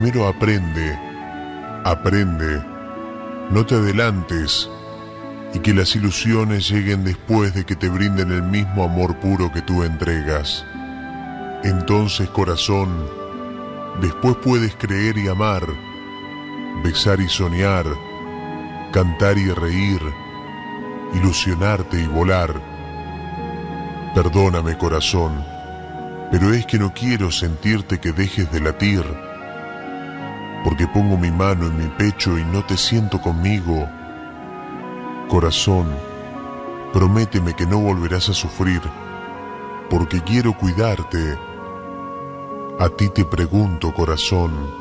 Primero aprende, aprende, no te adelantes y que las ilusiones lleguen después de que te brinden el mismo amor puro que tú entregas. Entonces, corazón, después puedes creer y amar, besar y soñar, cantar y reír, ilusionarte y volar. Perdóname, corazón, pero es que no quiero sentirte que dejes de latir, porque pongo mi mano en mi pecho y no te siento conmigo. Corazón, prométeme que no volverás a sufrir, porque quiero cuidarte. A ti te pregunto, corazón,